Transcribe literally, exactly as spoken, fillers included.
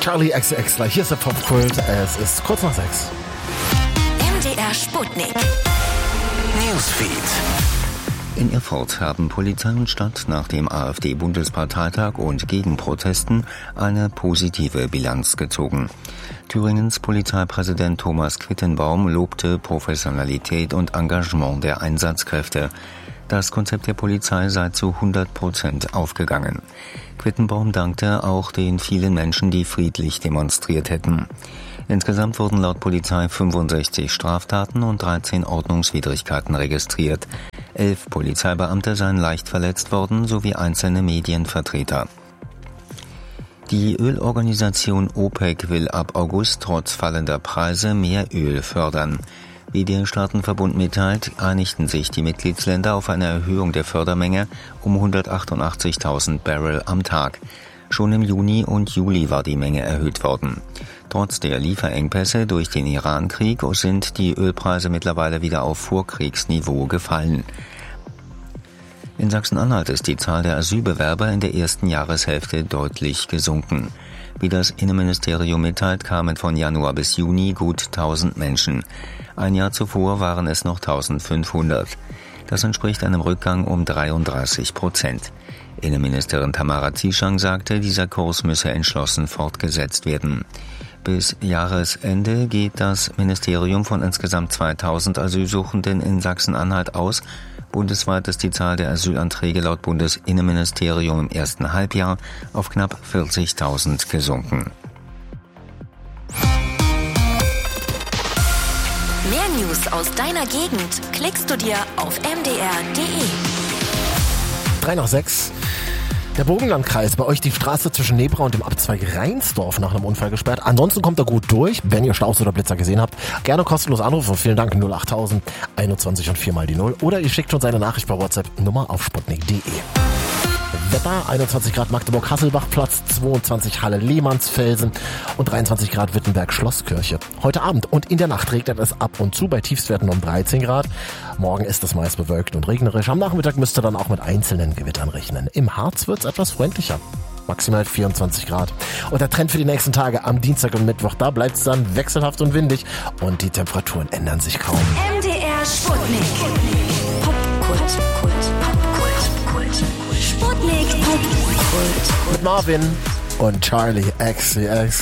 Charlie X X gleich. Hier ist der Popkult. Es ist kurz nach sechs. M D R Sputnik. Newsfeed. In Erfurt haben Polizei und Stadt nach dem AfD-Bundesparteitag und Gegenprotesten eine positive Bilanz gezogen. Thüringens Polizeipräsident Thomas Quittenbaum lobte Professionalität und Engagement der Einsatzkräfte. Das Konzept der Polizei sei zu hundert Prozent aufgegangen. Quittenbaum dankte auch den vielen Menschen, die friedlich demonstriert hätten. Insgesamt wurden laut Polizei fünfundsechzig Straftaten und dreizehn Ordnungswidrigkeiten registriert. Elf Polizeibeamte seien leicht verletzt worden, sowie einzelne Medienvertreter. Die Ölorganisation OPEC will ab August trotz fallender Preise mehr Öl fördern. Wie der Staatenverbund mitteilt, einigten sich die Mitgliedsländer auf eine Erhöhung der Fördermenge um hundertachtundachtzigtausend Barrel am Tag. Schon im Juni und Juli war die Menge erhöht worden. Trotz der Lieferengpässe durch den Iran-Krieg sind die Ölpreise mittlerweile wieder auf Vorkriegsniveau gefallen. In Sachsen-Anhalt ist die Zahl der Asylbewerber in der ersten Jahreshälfte deutlich gesunken. Wie das Innenministerium mitteilt, kamen von Januar bis Juni gut tausend Menschen. Ein Jahr zuvor waren es noch eintausendfünfhundert. Das entspricht einem Rückgang um dreiunddreißig Prozent. Innenministerin Tamara Zieschang sagte, dieser Kurs müsse entschlossen fortgesetzt werden. Bis Jahresende geht das Ministerium von insgesamt zweitausend Asylsuchenden in Sachsen-Anhalt aus. Bundesweit ist die Zahl der Asylanträge laut Bundesinnenministerium im ersten Halbjahr auf knapp vierzigtausend gesunken. Mehr News aus deiner Gegend klickst du dir auf m d r punkt d e. Drei nach sechs. Der Burgenlandkreis, bei euch die Straße zwischen Nebra und dem Abzweig Reinsdorf nach einem Unfall gesperrt. Ansonsten kommt er gut durch, wenn ihr Staus oder Blitzer gesehen habt. Gerne kostenlos anrufen. Vielen Dank. null achttausend einundzwanzig und vier mal die null. Oder ihr schickt uns eine Nachricht per WhatsApp. Nummer auf sputnik punkt de. Wetter, einundzwanzig Grad Magdeburg-Hasselbach-Platz, zweiundzwanzig Halle-Lehmannsfelsen und dreiundzwanzig Grad Wittenberg-Schlosskirche. Heute Abend und in der Nacht regnet es ab und zu bei Tiefstwerten um dreizehn Grad. Morgen ist es meist bewölkt und regnerisch. Am Nachmittag müsst ihr dann auch mit einzelnen Gewittern rechnen. Im Harz wird es etwas freundlicher. Maximal vierundzwanzig Grad. Und der Trend für die nächsten Tage am Dienstag und Mittwoch, da bleibt es dann wechselhaft und windig und die Temperaturen ändern sich kaum. M D R Sputnik. Popkult. Kult. Popkult. Sputnik. Popkult. Mit Marvin und Charlie X C X.